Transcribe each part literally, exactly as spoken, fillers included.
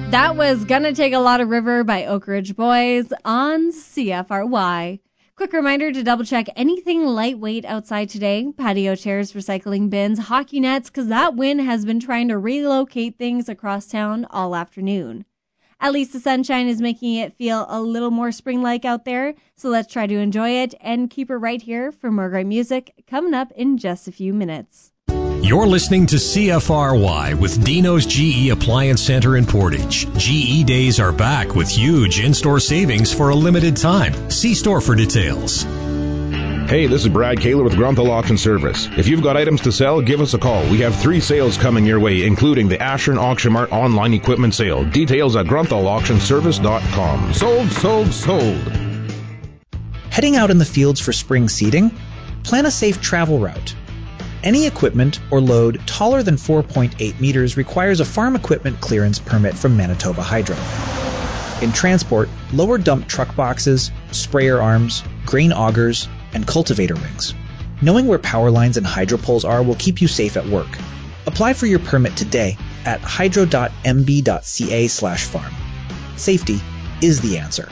That was Gonna Take a Lot of River by Oak Ridge Boys on C F R Y. Quick reminder to double check anything lightweight outside today. Patio chairs, recycling bins, hockey nets, because that wind has been trying to relocate things across town all afternoon. At least the sunshine is making it feel a little more spring-like out there, so let's try to enjoy it and keep it right here for more great music coming up in just a few minutes. You're listening to C F R Y with Dino's G E Appliance Center in Portage. G E days are back with huge in-store savings for a limited time. See store for details. Hey, this is Brad Kaler with Grunthal Auction Service. If you've got items to sell, give us a call. We have three sales coming your way, including the Ashern Auction Mart online equipment sale. Details at grunthal auction service dot com. Sold, sold, sold. Heading out in the fields for spring seeding? Plan a safe travel route. Any equipment or load taller than four point eight meters requires a farm equipment clearance permit from Manitoba Hydro. In transport, lower dump truck boxes, sprayer arms, grain augers, and cultivator rings. Knowing where power lines and hydro poles are will keep you safe at work. Apply for your permit today at hydro dot m b dot c a slash farm. Safety is the answer.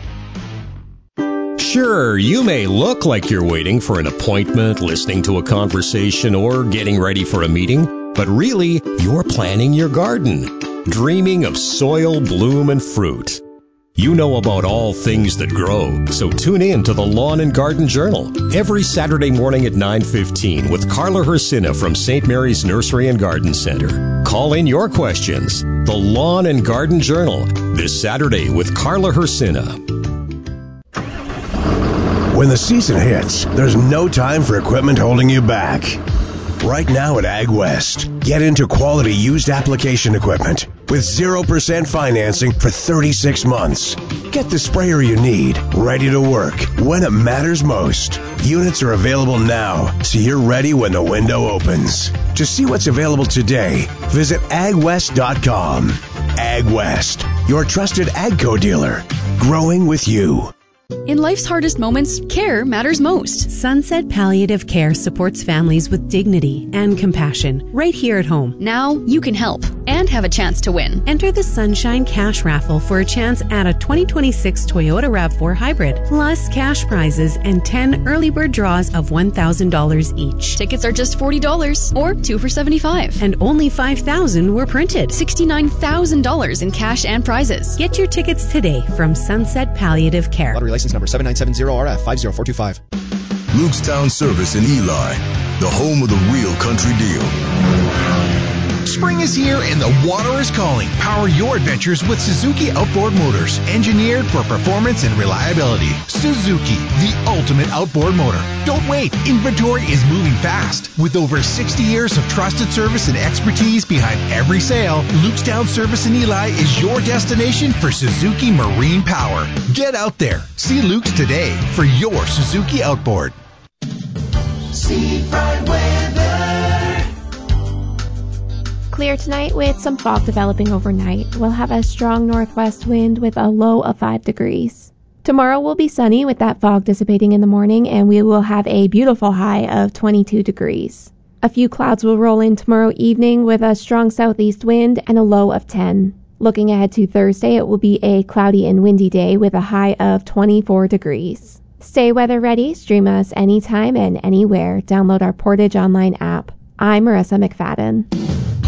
Sure, you may look like you're waiting for an appointment, listening to a conversation, or getting ready for a meeting, but really, you're planning your garden, dreaming of soil, bloom, and fruit. You know about all things that grow, so tune in to the Lawn and Garden Journal every Saturday morning at nine fifteen with Carla Hersina from Saint Mary's Nursery and Garden Center. Call in your questions. The Lawn and Garden Journal, this Saturday with Carla Hersina. When the season hits, there's no time for equipment holding you back. Right now at Ag West, get into quality used application equipment with zero percent financing for thirty-six months. Get the sprayer you need, ready to work when it matters most. Units are available now, so you're ready when the window opens. To see what's available today, visit ag west dot com. Ag West, your trusted AGCO dealer, growing with you. In life's hardest moments, care matters most. Sunset Palliative Care supports families with dignity and compassion right here at home. Now you can help and have a chance to win. Enter the Sunshine Cash Raffle for a chance at a twenty twenty-six Toyota RAV four Hybrid, plus cash prizes and ten early bird draws of one thousand dollars each. Tickets are just forty dollars or two for seventy-five dollars. And only five thousand dollars were printed. sixty-nine thousand dollars in cash and prizes. Get your tickets today from Sunset Palliative Care. Lottery license number seven nine seven zero R F five zero four two five. Lukestown Service in Eli, the home of the real country deal. Spring is here and the water is calling. Power your adventures with Suzuki Outboard Motors, engineered for performance and reliability. Suzuki, the ultimate outboard motor. Don't wait. Inventory is moving fast. With over sixty years of trusted service and expertise behind every sale, Lukestown Service in Eli is your destination for Suzuki Marine Power. Get out there. See Luke's today for your Suzuki Outboard. Seafront weather. Clear tonight with some fog developing overnight. We'll have a strong northwest wind with a low of five degrees. Tomorrow will be sunny with that fog dissipating in the morning, and we will have a beautiful high of twenty-two degrees. A few clouds will roll in tomorrow evening with a strong southeast wind and a low of ten. Looking ahead to Thursday, it will be a cloudy and windy day with a high of twenty-four degrees. Stay weather ready. Stream us anytime and anywhere. Download our Portage Online app. I'm Marissa McFadden.